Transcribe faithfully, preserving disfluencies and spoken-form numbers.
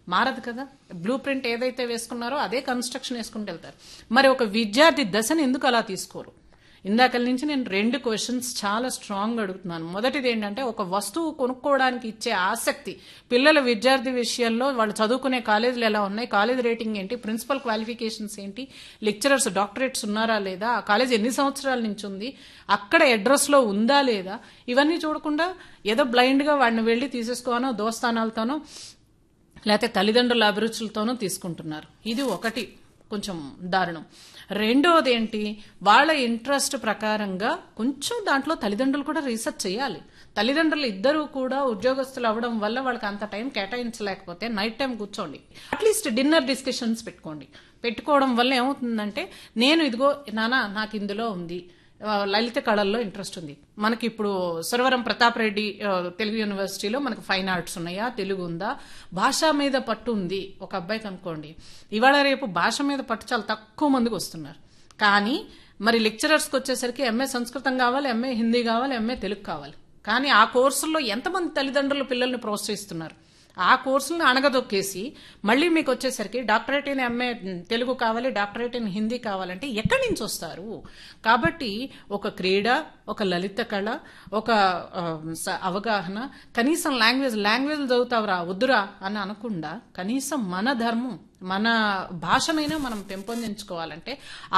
మారదు కదా. Blue print ఏదైతే వేసుకున్నారో అదే కన్స్ట్రక్షన్ వేసుకుంటూ వెళ్తారు. మరి ఒక విద్యార్థి దశను ఎందుకు అలా తీసుకోరు? ఇందాకల నుంచి నేను రెండు క్వశ్చన్స్ చాలా స్ట్రాంగ్ అడుగుతున్నాను. మొదటిది ఏంటంటే, ఒక వస్తువు కొనుక్కోవడానికి ఇచ్చే ఆసక్తి పిల్లల విద్యార్థి విషయంలో, వాళ్ళు చదువుకునే కాలేజీలు ఎలా ఉన్నాయి, కాలేజ్ రేటింగ్ ఏంటి, ప్రిన్సిపల్ క్వాలిఫికేషన్స్ ఏంటి, లెక్చరర్స్ డాక్టరేట్స్ ఉన్నారా లేదా, ఆ కాలేజ్ ఎన్ని సంవత్సరాల నుంచి ఉంది, అక్కడ అడ్రస్ లో ఉందా లేదా, ఇవన్నీ చూడకుండా ఏదో బ్లైండ్ గా వాడిని వెళ్లి తీసేసుకోనో దోస్తానాలతోనో లేకపోతే తల్లిదండ్రుల అభిరుచులతోనూ తీసుకుంటున్నారు. ఇది ఒకటి కొంచెం దారుణం. రెండోది ఏంటి, వాళ్ళ ఇంట్రెస్ట్ ప్రకారంగా కొంచెం దాంట్లో తల్లిదండ్రులు కూడా రీసెర్చ్ చేయాలి. తల్లిదండ్రులు ఇద్దరు కూడా ఉద్యోగస్తులు అవ్వడం వల్ల వాళ్ళకి అంత టైం కేటాయించలేకపోతే నైట్ టైం కూర్చోండి, అట్లీస్ట్ డిన్నర్ డిస్కషన్స్ పెట్టుకోండి. పెట్టుకోవడం వల్ల ఏమవుతుందంటే, నేను ఇదిగో నానా నాకు ఇందులో ఉంది, లలిత కళల్లో ఇంట్రెస్ట్ ఉంది, మనకి ఇప్పుడు సురవరం ప్రతాప్ రెడ్డి తెలుగు యూనివర్సిటీలో మనకి ఫైన్ ఆర్ట్స్ ఉన్నాయా, తెలుగు ఉందా, భాష మీద పట్టు ఉంది ఒక అబ్బాయికి అనుకోండి. ఇవాళ రేపు భాష మీద పట్టు చాలా తక్కువ మందికి వస్తున్నారు. కానీ మరి లెక్చరర్స్కి వచ్చేసరికి ఎంఏ సంస్కృతం కావాలి, ఎంఏ హిందీ కావాలి, ఎంఏ తెలుగు కావాలి. కానీ ఆ కోర్సుల్లో ఎంతమంది తల్లిదండ్రులు పిల్లల్ని ప్రోత్సహిస్తున్నారు? ఆ కోర్సులను అణగదొక్కేసి మళ్ళీ మీకు వచ్చేసరికి డాక్టరేట్ ఇన్ ఎంఏ తెలుగు కావాలి, డాక్టరేట్ ఇన్ హిందీ కావాలంటే ఎక్కడి నుంచి వస్తారు? కాబట్టి ఒక క్రీడ, ఒక లలిత కళ, ఒక అవగాహన, కనీసం లాంగ్వేజ్ లాంగ్వేజ్ చదువుతావురా వద్దురా అని అనకుండా కనీసం మన ధర్మం, మన భాషనైనా మనం పెంపొందించుకోవాలంటే